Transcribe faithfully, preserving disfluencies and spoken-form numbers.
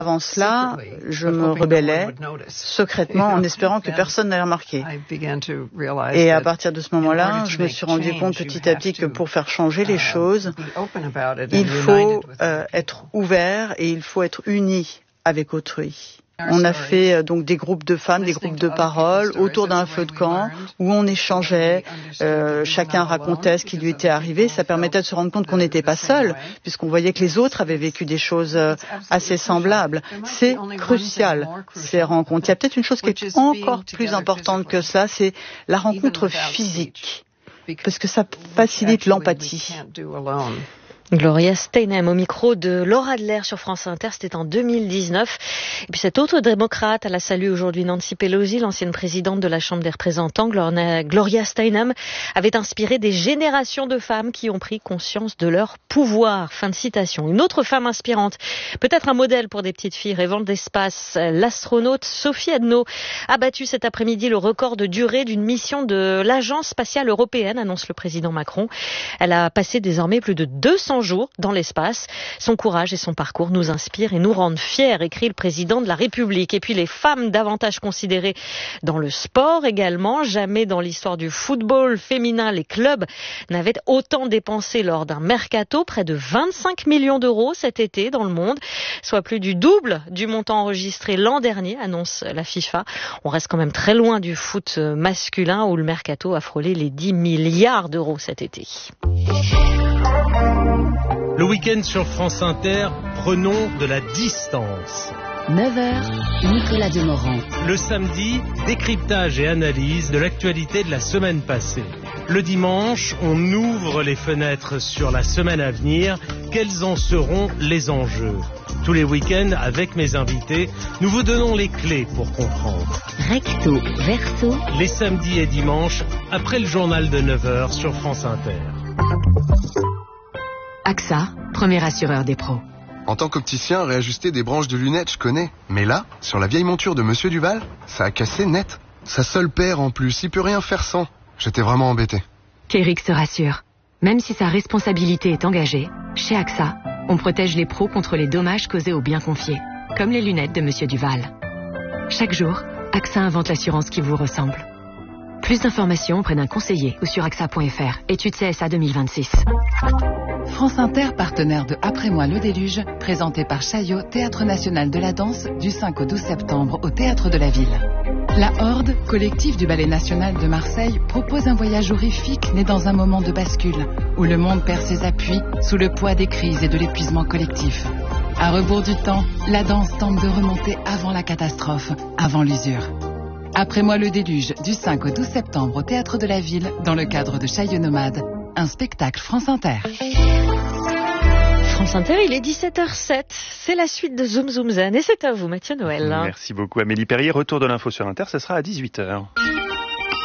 Avant cela, je me rebellais secrètement en espérant que personne n'ait remarqué. Et à partir de ce moment-là, je me suis rendu compte petit à petit que pour faire changer les choses, il faut euh, être ouvert et il faut être uni avec autrui. On a fait euh, donc des groupes de femmes, des groupes de parole autour d'un feu de camp où on échangeait, euh, chacun racontait ce qui lui était arrivé. Ça permettait de se rendre compte qu'on n'était pas seul, puisqu'on voyait que les autres avaient vécu des choses euh, assez semblables. C'est crucial, ces rencontres. Il y a peut-être une chose qui est encore plus importante que cela, c'est la rencontre physique, parce que ça facilite l'empathie. Gloria Steinem au micro de Laura Adler sur France Inter, c'était en deux mille dix-neuf. Et puis cette autre démocrate, elle a salué aujourd'hui Nancy Pelosi, l'ancienne présidente de la Chambre des représentants. Gloria Steinem avait inspiré des générations de femmes qui ont pris conscience de leur pouvoir. Fin de citation. Une autre femme inspirante, peut-être un modèle pour des petites filles rêvant d'espace, l'astronaute Sophie Adno a battu cet après-midi le record de durée d'une mission de l'Agence spatiale européenne, annonce le président Macron. Elle a passé désormais plus de deux cents jours dans l'espace. Son courage et son parcours nous inspirent et nous rendent fiers, écrit le président de la République. Et puis les femmes davantage considérées dans le sport également. Jamais dans l'histoire du football féminin, les clubs n'avaient autant dépensé lors d'un mercato, près de vingt-cinq millions d'euros cet été dans le monde, soit plus du double du montant enregistré l'an dernier, annonce la FIFA. On reste quand même très loin du foot masculin où le mercato a frôlé les dix milliards d'euros cet été. Le week-end sur France Inter, prenons de la distance. neuf heures, Nicolas Demorand. Le samedi, décryptage et analyse de l'actualité de la semaine passée. Le dimanche, on ouvre les fenêtres sur la semaine à venir. Quels en seront les enjeux ? Tous les week-ends, avec mes invités, nous vous donnons les clés pour comprendre. Recto, verso. Les samedis et dimanches, après le journal de neuf heures sur France Inter. A X A, premier assureur des pros. En tant qu'opticien, réajuster des branches de lunettes, je connais. Mais là, sur la vieille monture de Monsieur Duval, ça a cassé net. Sa seule paire en plus, il peut rien faire sans. J'étais vraiment embêté. Kéric se rassure. Même si sa responsabilité est engagée, chez A X A, on protège les pros contre les dommages causés aux biens confiés, comme les lunettes de Monsieur Duval. Chaque jour, A X A invente l'assurance qui vous ressemble. Plus d'informations auprès d'un conseiller ou sur A X A point F R. Étude C S A deux mille vingt-six. France Inter, partenaire de Après moi le déluge, présenté par Chaillot, Théâtre National de la Danse, du cinq au douze septembre au Théâtre de la Ville. La Horde, collectif du Ballet National de Marseille, propose un voyage horrifique né dans un moment de bascule, où le monde perd ses appuis sous le poids des crises et de l'épuisement collectif. À rebours du temps, la danse tente de remonter avant la catastrophe, avant l'usure. Après moi le déluge, du cinq au douze septembre au Théâtre de la Ville, dans le cadre de Chaillot Nomade. Un spectacle France Inter. France Inter, il est dix-sept heures sept. C'est la suite de Zoom Zoom Zen et c'est à vous, Mathieu Noël. Merci beaucoup Amélie Perrier. Retour de l'info sur Inter, ce sera à dix-huit heures.